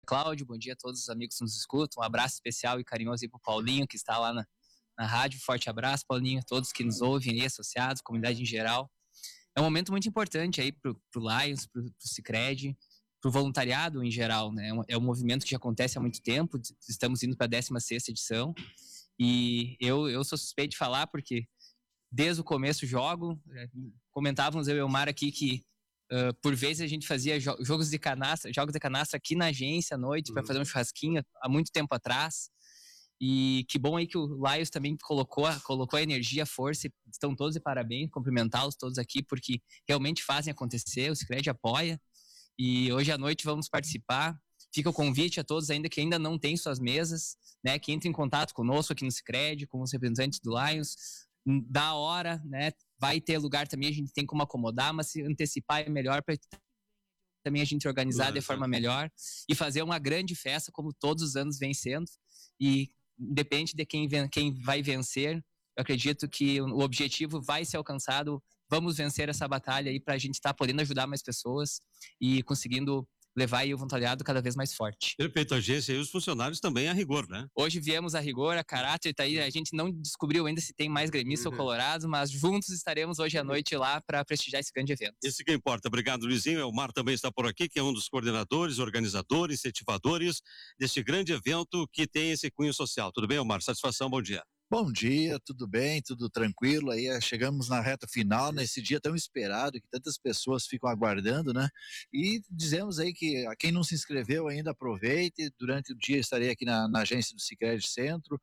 Cláudio, bom dia a todos os amigos que nos escutam. Um abraço especial e carinhoso aí pro Paulinho, que está lá na rádio. Forte abraço, Paulinho, a todos que nos ouvem aí, associados, comunidade em geral. É um momento muito importante aí pro Lions, pro Sicredi, pro voluntariado em geral, né? É um movimento que já acontece há muito tempo, estamos indo para a 16ª edição, e eu sou suspeito de falar porque desde o começo jogo, comentávamos eu e o Omar aqui que por vezes a gente fazia jogos de canastra aqui na agência à noite para fazer um churrasquinho há muito tempo atrás. E que bom aí que o Lions também colocou a energia, a força, e estão todos de parabéns, cumprimentá-los todos aqui, porque realmente fazem acontecer, o Sicredi apoia, e hoje à noite vamos participar. Fica o convite a todos ainda que ainda não têm suas mesas, né, que entrem em contato conosco aqui no Sicredi, com os representantes do Lions, da hora, né, vai ter lugar também, a gente tem como acomodar, mas se antecipar é melhor para também a gente organizar de forma melhor e fazer uma grande festa como todos os anos vem sendo. E depende de quem vai vencer, eu acredito que o objetivo vai ser alcançado. Vamos vencer essa batalha aí para a gente estar podendo ajudar mais pessoas e conseguindo levar aí o voluntariado cada vez mais forte. Perfeito, a agência e os funcionários também a rigor, né? Hoje viemos a rigor, a caráter tá aí, a gente não descobriu ainda se tem mais gremista ou colorado, mas juntos estaremos hoje à noite lá para prestigiar esse grande evento. Isso que importa. Obrigado, Luizinho. O Mar também está por aqui, que é um dos coordenadores, organizadores, incentivadores deste grande evento que tem esse cunho social. Tudo bem, Omar? Satisfação, bom dia. Bom dia, tudo bem, tudo tranquilo, aí chegamos na reta final, nesse dia tão esperado, que tantas pessoas ficam aguardando, né, e dizemos aí que a quem não se inscreveu ainda aproveite, durante o dia estarei aqui na agência do Sicredi Centro,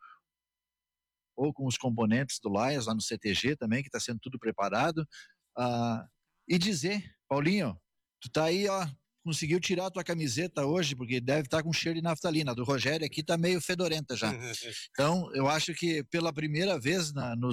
ou com os componentes do Lions, lá no CTG também, que está sendo tudo preparado, e dizer, Paulinho, tu tá aí, ó, conseguiu tirar a tua camiseta hoje, porque deve estar com cheiro de naftalina. Do Rogério aqui tá meio fedorenta já. Então, eu acho que pela primeira vez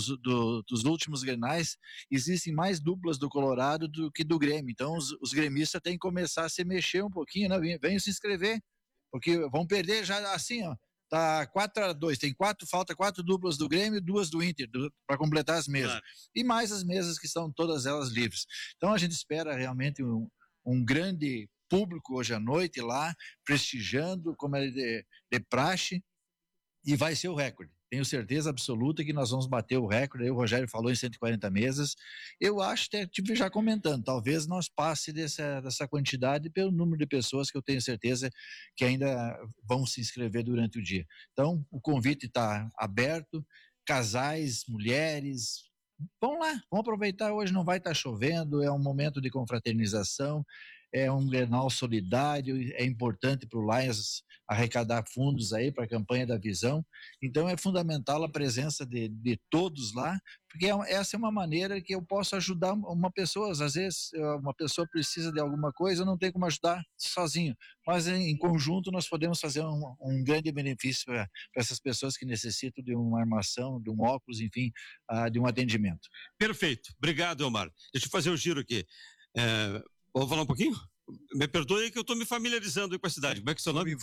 dos últimos Grenais, existem mais duplas do Colorado do que do Grêmio. Então, os gremistas têm que começar a se mexer um pouquinho, né? Venham se inscrever, porque vão perder já assim, ó. Tá 4-2, falta 4 duplas do Grêmio e 2 do Inter, para completar as mesas. Claro. E mais as mesas que estão todas elas livres. Então, a gente espera realmente um grande público hoje à noite lá, prestigiando como é de praxe, e vai ser o recorde. Tenho certeza absoluta que nós vamos bater o recorde. Aí o Rogério falou em 140 mesas. Eu acho, até já comentando, talvez nós passe dessa quantidade pelo número de pessoas que eu tenho certeza que ainda vão se inscrever durante o dia. Então, o convite está aberto, casais, mulheres, vamos lá, vamos aproveitar. Hoje não vai estar chovendo, é um momento de confraternização, é um Grenal solidário, é importante para o Lions arrecadar fundos aí para a campanha da Visão, então é fundamental a presença de todos lá, porque essa é uma maneira que eu posso ajudar uma pessoa. Às vezes uma pessoa precisa de alguma coisa, eu não tenho como ajudar sozinho, mas em conjunto nós podemos fazer um grande benefício para essas pessoas que necessitam de uma armação, de um óculos, enfim, de um atendimento. Perfeito, obrigado, Omar. Deixa eu fazer o giro aqui. Vamos falar um pouquinho? Me perdoe que eu estou me familiarizando com a cidade. Como é que é o seu nome?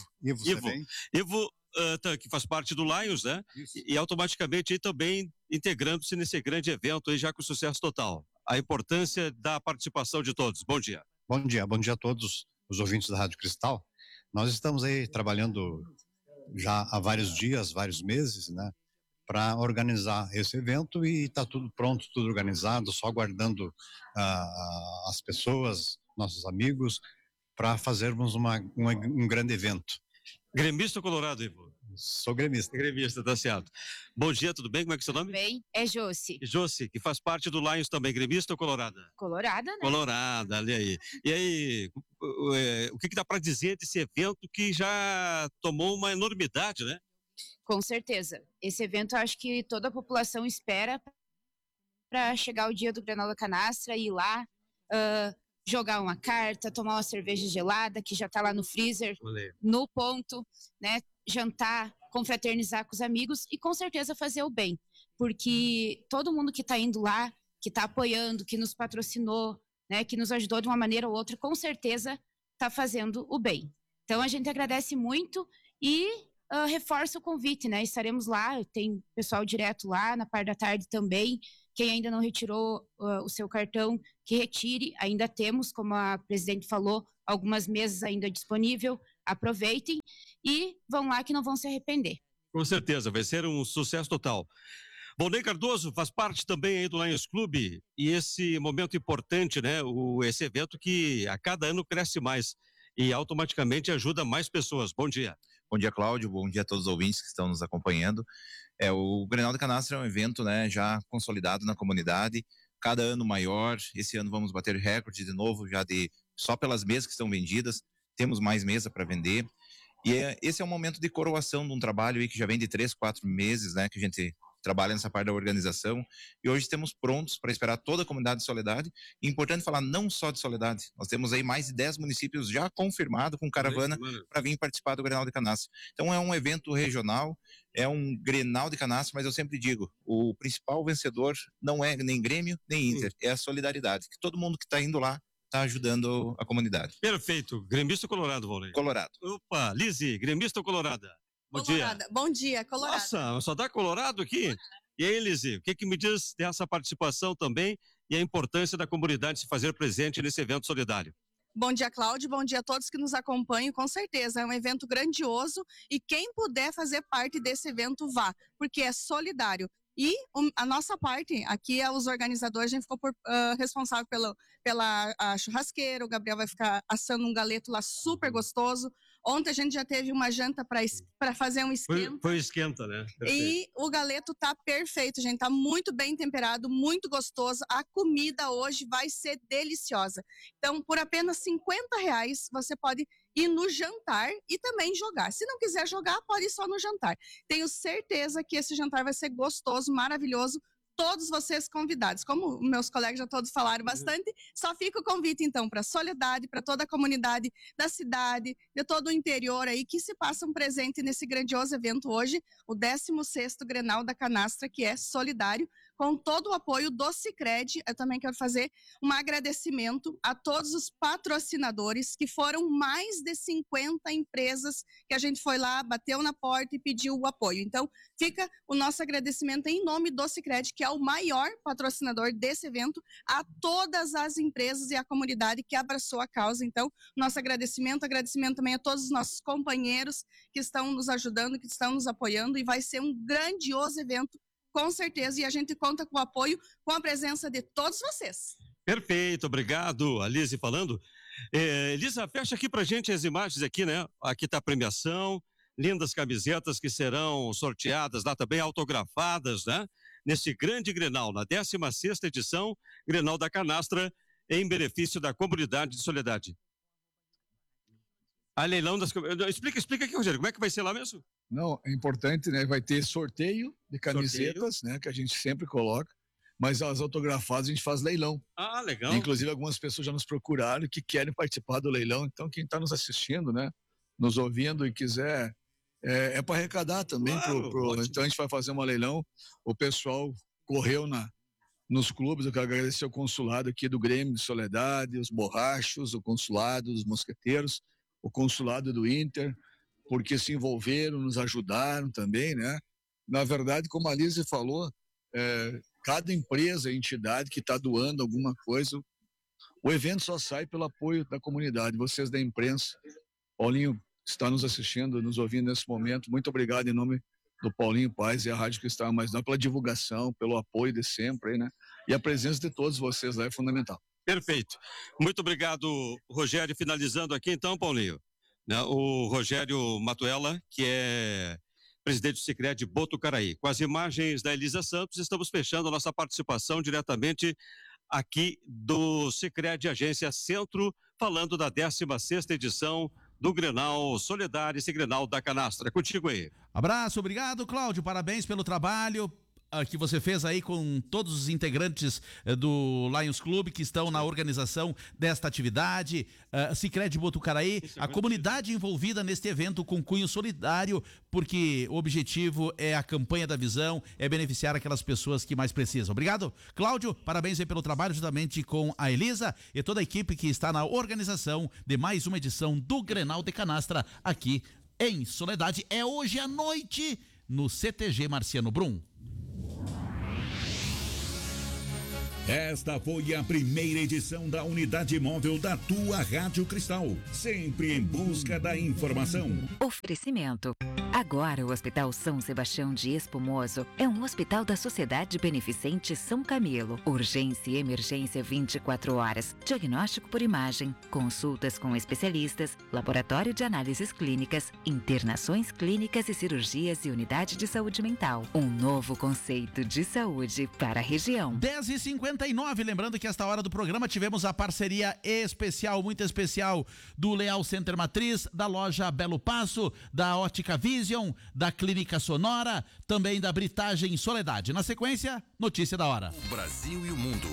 Ivo, que faz parte do Lions, né? E automaticamente aí também integrando-se nesse grande evento aí já com sucesso total. A importância da participação de todos. Bom dia. Bom dia a todos os ouvintes da Rádio Cristal. Nós estamos aí trabalhando já há vários dias, vários meses, né? Para organizar esse evento, e está tudo pronto, tudo organizado, só aguardando as pessoas, nossos amigos, para fazermos um grande evento. Gremista ou colorado, Ivo? Sou gremista. Gremista, tá certo. Bom dia, tudo bem? Como é que é o seu nome? Bem, é Josi. Josi, que faz parte do Lions também, gremista ou colorada? Colorada, né? Colorada, olha aí. E aí, o que dá para dizer desse evento que já tomou uma enormidade, né? Com certeza. Esse evento, eu acho que toda a população espera para chegar o dia do Grenal da Canastra e ir lá, jogar uma carta, tomar uma cerveja gelada, que já está lá no freezer, no ponto, né? Jantar, confraternizar com os amigos e com certeza fazer o bem. Porque todo mundo que está indo lá, que está apoiando, que nos patrocinou, né? Que nos ajudou de uma maneira ou outra, com certeza está fazendo o bem. Então a gente agradece muito e reforça o convite, né? Estaremos lá, tem pessoal direto lá na parte da tarde também. Quem ainda não retirou o seu cartão, que retire. Ainda temos, como a presidente falou, algumas mesas ainda disponíveis. Aproveitem e vão lá que não vão se arrepender. Com certeza, vai ser um sucesso total. Volney Cardoso faz parte também aí do Lions Clube e esse momento importante, né? Esse evento que a cada ano cresce mais e automaticamente ajuda mais pessoas. Bom dia. Bom dia, Cláudio. Bom dia a todos os ouvintes que estão nos acompanhando. O Grenal da Canastra é um evento, né, já consolidado na comunidade, cada ano maior. Esse ano vamos bater recorde de novo, só pelas mesas que estão vendidas, temos mais mesa para vender. E esse é um momento de coroação de um trabalho aí que já vem de 3, 4 meses, né, que a gente trabalha nessa parte da organização, e hoje estamos prontos para esperar toda a comunidade de Soledade. E importante falar não só de Soledade, nós temos aí mais de 10 municípios já confirmados com caravana para vir participar do Grenal de Canastra. Então é um evento regional, é um Grenal de Canastra, mas eu sempre digo, o principal vencedor não é nem Grêmio, nem Inter, é a solidariedade, que todo mundo que está indo lá está ajudando a comunidade. Perfeito. Gremista ou colorado, Volney? Colorado. Opa, Lizzy, gremista ou colorada? Bom Colorada. dia. Bom dia, Colorado. Nossa, só dá colorado aqui? E aí, Lizzy, o que me diz dessa participação também e a importância da comunidade se fazer presente nesse evento solidário? Bom dia, Cláudio. Bom dia a todos que nos acompanham. Com certeza, é um evento grandioso e quem puder fazer parte desse evento, vá, porque é solidário. E a nossa parte, aqui os organizadores, a gente ficou responsável pela churrasqueira, o Gabriel vai ficar assando um galeto lá super gostoso. Ontem a gente já teve uma janta para fazer um esquenta. Foi esquenta, né? Perfeito. E o galeto tá perfeito, gente. Tá muito bem temperado, muito gostoso. A comida hoje vai ser deliciosa. Então, por apenas R$50, você pode ir no jantar e também jogar. Se não quiser jogar, pode ir só no jantar. Tenho certeza que esse jantar vai ser gostoso, maravilhoso. Todos vocês convidados. Como meus colegas já todos falaram bastante, só fica o convite, então, para a Soledade, para toda a comunidade da cidade, de todo o interior aí, que se passam presente nesse grandioso evento hoje, o 16º Grenal da Canastra, que é solidário, com todo o apoio do Sicredi. Eu também quero fazer um agradecimento a todos os patrocinadores, que foram mais de 50 empresas que a gente foi lá, bateu na porta e pediu o apoio. Então, fica o nosso agradecimento em nome do Sicredi, que é o maior patrocinador desse evento, a todas as empresas e a comunidade que abraçou a causa. Então, nosso agradecimento também a todos os nossos companheiros que estão nos ajudando, que estão nos apoiando, e vai ser um grandioso evento, com certeza, e a gente conta com o apoio, com a presença de todos vocês. Perfeito, obrigado. A Lizzy falando. Elisa, fecha aqui pra gente as imagens aqui, né? Aqui tá a premiação, lindas camisetas que serão sorteadas lá também, autografadas, né? Nesse grande Grenal, na 16ª edição, Grenal da Canastra, em benefício da comunidade de Soledade. A leilão das... Explica aqui, Rogério, como é que vai ser lá mesmo? Não, é importante, né? Vai ter sorteio de camisetas, né? Que a gente sempre coloca, mas as autografadas a gente faz leilão. Ah, legal. Inclusive, algumas pessoas já nos procuraram que querem participar do leilão. Então, quem está nos assistindo, né? Nos ouvindo e quiser, é para arrecadar também. Claro, então, a gente vai fazer um leilão. O pessoal correu nos clubes. Eu quero agradecer ao consulado aqui do Grêmio de Soledade, os Borrachos, o consulado dos Mosqueteiros, o consulado do Inter, porque se envolveram, nos ajudaram também, né? Na verdade, como a Lizzy falou, cada empresa, entidade que está doando alguma coisa, o evento só sai pelo apoio da comunidade, vocês da imprensa. Paulinho está nos assistindo, nos ouvindo nesse momento, muito obrigado em nome do Paulinho Paz e a Rádio Cristal Mais Não, pela divulgação, pelo apoio de sempre, né? E a presença de todos vocês lá é fundamental. Perfeito. Muito obrigado, Rogério. Finalizando aqui então, Paulinho, né, o Rogério Matuela, que é presidente do Sicredi Botucaraí. Com as imagens da Elisa Santos, estamos fechando a nossa participação diretamente aqui do Sicredi Agência Centro, falando da 16ª edição do Grenal Solidário, esse Grenal da Canastra. Contigo aí. Abraço, obrigado, Cláudio. Parabéns pelo trabalho que você fez aí com todos os integrantes do Lions Clube que estão na organização desta atividade, Sicredi Botucaraí, a comunidade envolvida neste evento com cunho solidário, porque o objetivo é a campanha da visão, é beneficiar aquelas pessoas que mais precisam. Obrigado, Cláudio, parabéns aí pelo trabalho juntamente com a Elisa e toda a equipe que está na organização de mais uma edição do Grenal de Canastra aqui em Soledade. É hoje à noite no CTG Marciano Brum. Esta foi a primeira edição da unidade móvel da tua Rádio Cristal, sempre em busca da informação. Oferecimento. Agora o Hospital São Sebastião de Espumoso é um hospital da Sociedade Beneficente São Camilo. Urgência e emergência 24 horas. Diagnóstico por imagem, consultas com especialistas, laboratório de análises clínicas, internações clínicas e cirurgias e unidade de saúde mental. Um novo conceito de saúde para a região. 10h59, lembrando que esta hora do programa tivemos a parceria especial, muito especial, do Leal Center Matriz, da loja Belo Passo, da Ótica Vision, da Clínica Sonora, também da Britagem Soledade. Na sequência, notícia da hora. O Brasil e o mundo.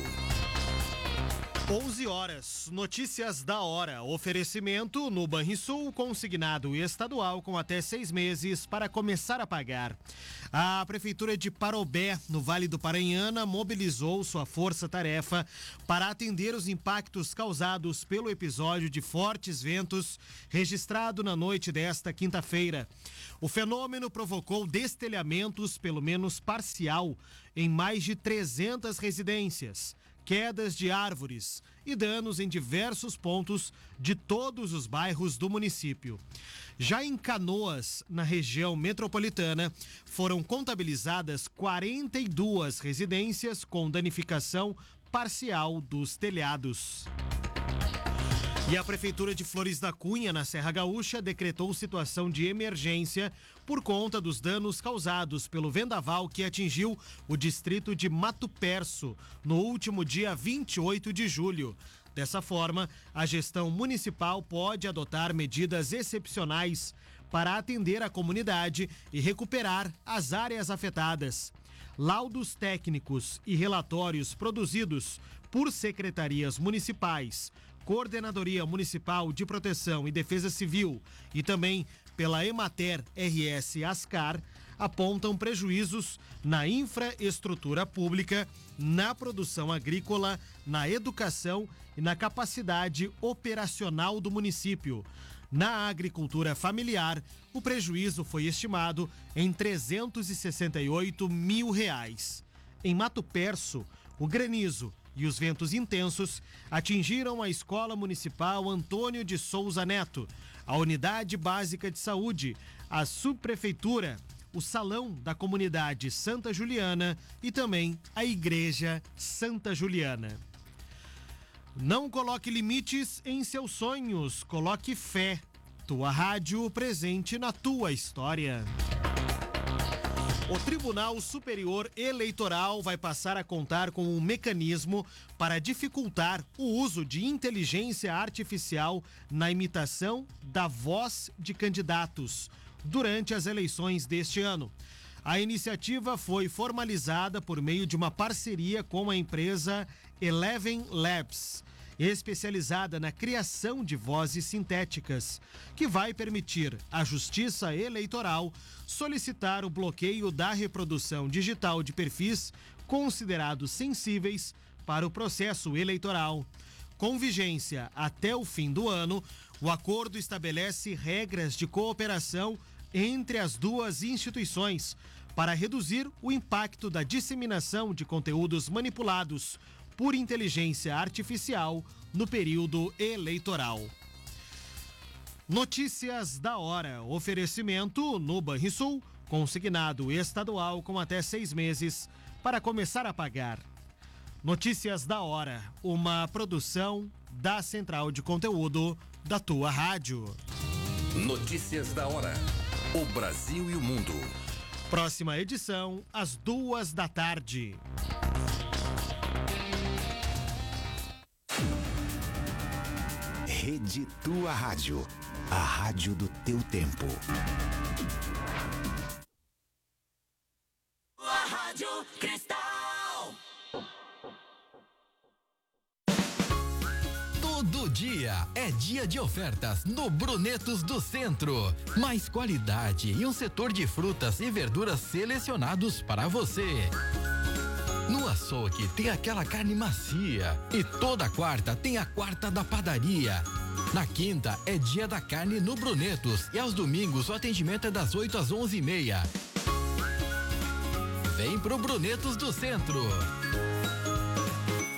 11 horas, notícias da hora. Oferecimento no Banrisul, consignado estadual com até 6 meses para começar a pagar. A Prefeitura de Parobé, no Vale do Paranhana, mobilizou sua força-tarefa para atender os impactos causados pelo episódio de fortes ventos registrado na noite desta quinta-feira. O fenômeno provocou destelhamentos, pelo menos parcial, em mais de 300 residências, quedas de árvores e danos em diversos pontos de todos os bairros do município. Já em Canoas, na região metropolitana, foram contabilizadas 42 residências com danificação parcial dos telhados. E a Prefeitura de Flores da Cunha, na Serra Gaúcha, decretou situação de emergência por conta dos danos causados pelo vendaval que atingiu o distrito de Mato Perso no último dia 28 de julho. Dessa forma, a gestão municipal pode adotar medidas excepcionais para atender a comunidade e recuperar as áreas afetadas. Laudos técnicos e relatórios produzidos por secretarias municipais, Coordenadoria Municipal de Proteção e Defesa Civil e também pela Emater RS Ascar apontam prejuízos na infraestrutura pública, na produção agrícola, na educação e na capacidade operacional do município. Na agricultura familiar, o prejuízo foi estimado em R$368 mil. Em Mato Perso, o granizo e os ventos intensos atingiram a Escola Municipal Antônio de Souza Neto, a Unidade Básica de Saúde, a Subprefeitura, o Salão da Comunidade Santa Juliana e também a Igreja Santa Juliana. Não coloque limites em seus sonhos, coloque fé. Tua rádio presente na tua história. O Tribunal Superior Eleitoral vai passar a contar com um mecanismo para dificultar o uso de inteligência artificial na imitação da voz de candidatos durante as eleições deste ano. A iniciativa foi formalizada por meio de uma parceria com a empresa Eleven Labs, especializada na criação de vozes sintéticas, que vai permitir à Justiça Eleitoral solicitar o bloqueio da reprodução digital de perfis considerados sensíveis para o processo eleitoral. Com vigência até o fim do ano, o acordo estabelece regras de cooperação entre as duas instituições para reduzir o impacto da disseminação de conteúdos manipulados por inteligência artificial no período eleitoral. Notícias da hora. Oferecimento no Banrisul, consignado estadual com até 6 meses para começar a pagar. Notícias da hora, uma produção da Central de Conteúdo da tua rádio. Notícias da hora. O Brasil e o mundo. Próxima edição, às 14h. Rede Tua Rádio. A rádio do teu tempo. A Rádio Cristal. Todo dia é dia de ofertas no Brunetos do Centro. Mais qualidade e um setor de frutas e verduras selecionados para você. No açougue tem aquela carne macia e toda quarta tem a quarta da padaria. Na quinta é dia da carne no Brunetos e aos domingos o atendimento é das 8 às 11h30. Vem pro Brunetos do Centro.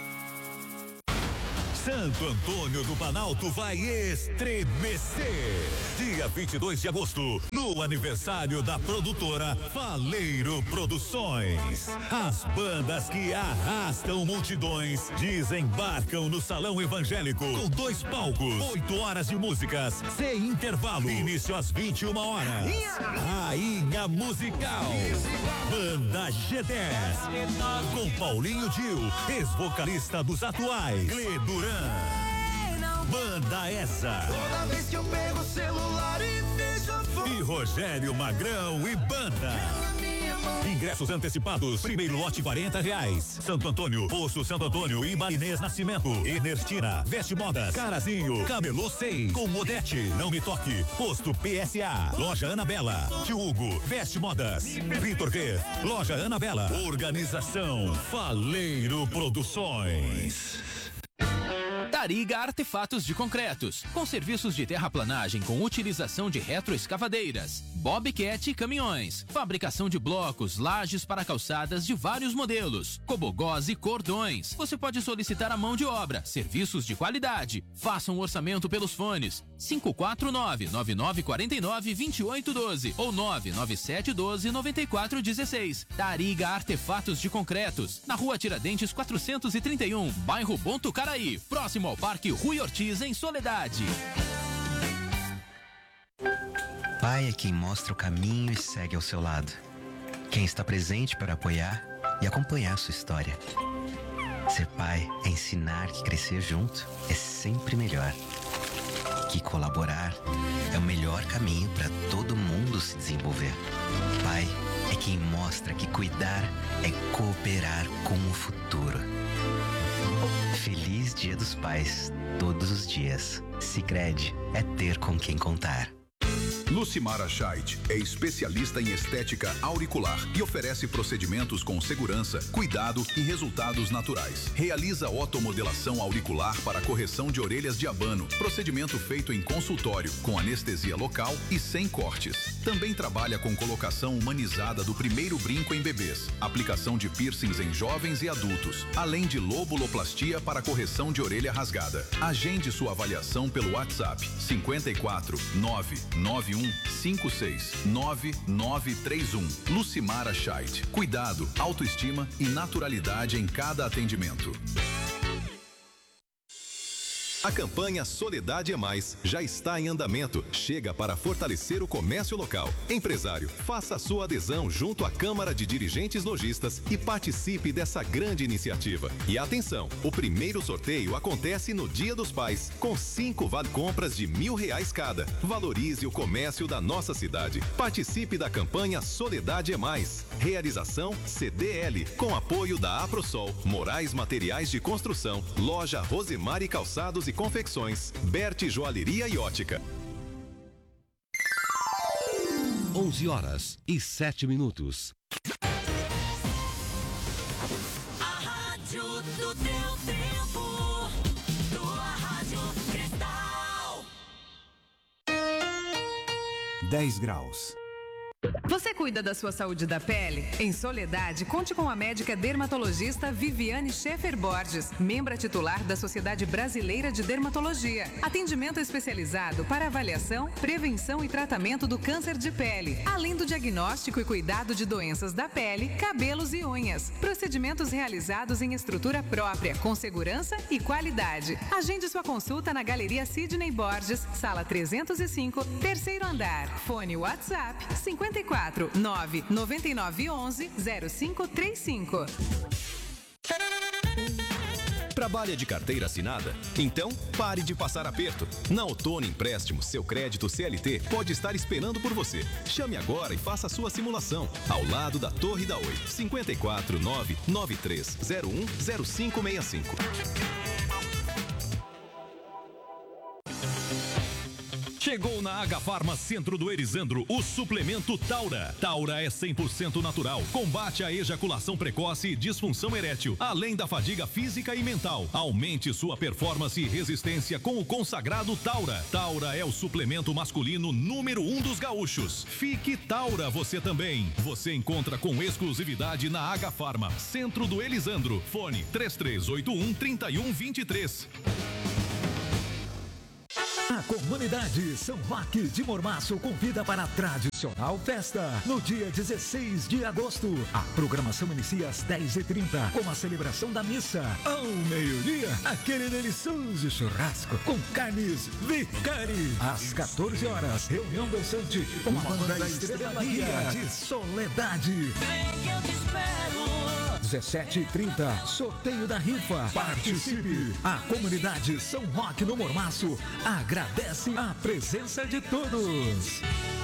Santo Antônio do Planalto vai estremecer. Dia 22 de agosto, no aniversário da produtora Faleiro Produções. As bandas que arrastam multidões desembarcam no Salão Evangélico com 2 palcos, 8 horas de músicas, sem intervalo. Início às 21 horas. Rainha Musical. Banda G10. Com Paulinho Dil, ex-vocalista dos atuais. Clê Duran. Banda Essa. Toda vez que eu pego o celular e vejo a foto. E Rogério Magrão e Banda. Ingressos antecipados, primeiro lote R$40. Santo Antônio, Poço Santo Antônio e Marinês Nascimento. Enertina, Veste Modas, Carazinho, Camelô 100, com Modete, Não Me Toque, Posto PSA, Loja Anabela, Tio Hugo, Veste Modas, Vitor G, Loja Anabela. Organização Faleiro Produções. Tariga Artefatos de Concretos, com serviços de terraplanagem com utilização de retroescavadeiras, Bobcat caminhões, fabricação de blocos, lajes para calçadas de vários modelos, cobogós e cordões. Você pode solicitar a mão de obra, serviços de qualidade. Faça um orçamento pelos fones 549-9949-2812 ou 99712-9416. Tariga Artefatos de Concretos, na Rua Tiradentes 431, bairro Bom Tucaraí, próximo ao Parque Rui Ortiz, em Soledade. Pai é quem mostra o caminho e segue ao seu lado. Quem está presente para apoiar e acompanhar sua história. Ser pai é ensinar que crescer junto é sempre melhor. Que colaborar é o melhor caminho para todo mundo se desenvolver. Pai é quem mostra que cuidar é cooperar com o futuro. Feliz Dia dos Pais, todos os dias. Sicredi é ter com quem contar. Lucimara Scheidt é especialista em estética auricular e oferece procedimentos com segurança, cuidado e resultados naturais. Realiza otomodelação auricular para correção de orelhas de abano, procedimento feito em consultório, com anestesia local e sem cortes. Também trabalha com colocação humanizada do primeiro brinco em bebês, aplicação de piercings em jovens e adultos, além de lobuloplastia para correção de orelha rasgada. Agende sua avaliação pelo WhatsApp 54 991 56 9931. Lucimara Scheidt. Cuidado, autoestima e naturalidade em cada atendimento. A campanha Soledade é Mais já está em andamento. Chega para fortalecer o comércio local. Empresário, faça a sua adesão junto à Câmara de Dirigentes Lojistas e participe dessa grande iniciativa. E atenção, o primeiro sorteio acontece no Dia dos Pais, com 5 vale-compras de R$1.000 cada. Valorize o comércio da nossa cidade. Participe da campanha Soledade é Mais. Realização CDL, com apoio da Aprosol, Moraes Materiais de Construção, Loja Rosemar e Calçados e Confecções, Berti Joalheria e Ótica. 11h07. A rádio do teu tempo, tua Rádio Cristal. 10 graus. Você cuida da sua saúde da pele? Em Soledade, conte com a médica dermatologista Viviane Schaefer Borges, membra titular da Sociedade Brasileira de Dermatologia. Atendimento especializado para avaliação, prevenção e tratamento do câncer de pele, além do diagnóstico e cuidado de doenças da pele, cabelos e unhas. Procedimentos realizados em estrutura própria, com segurança e qualidade. Agende sua consulta na Galeria Sidney Borges, sala 305, terceiro andar. Fone WhatsApp 54 99911 0535. Trabalha de carteira assinada? Então, pare de passar aperto. Na Outono Empréstimo, seu crédito CLT pode estar esperando por você. Chame agora e faça a sua simulação. Ao lado da Torre da Oi. 54 99301 0565. Chegou na Agafarma Centro do Elisandro o suplemento Taura. Taura é 100% natural, combate a ejaculação precoce e disfunção erétil, além da fadiga física e mental. Aumente sua performance e resistência com o consagrado Taura. Taura é o suplemento masculino número 1 dos gaúchos. Fique Taura você também. Você encontra com exclusividade na Agafarma Centro do Elisandro. Fone 3381-3123. A comunidade São Roque de Mormaço convida para a tradicional festa no dia 16 de agosto. A programação inicia às 10h30 com a celebração da missa. Ao meio-dia, aquele delicioso churrasco com carnes Vicari. Às 14 horas, reunião dançante com a banda Estrela Guia de Soledade. 17h30, sorteio da rifa. Participe! A comunidade São Roque no Mormaço agradece a presença de todos.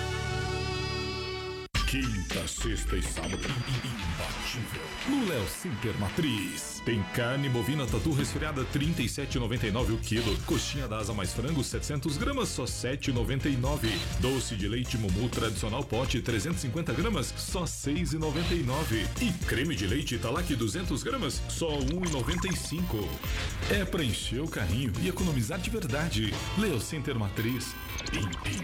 Quinta, sexta e sábado, imbatível. No Léo Center Matriz. Tem carne bovina tatu resfriada, R$ 37,99 o quilo. Coxinha da asa mais frango, 700 gramas, só R$ 7,99. Doce de leite Mumu tradicional pote, 350 gramas, só R$ 6,99. E creme de leite Italac, 200 gramas, só R$ 1,95. É pra encher o carrinho e economizar de verdade. Léo Center Matriz. Pim, pim.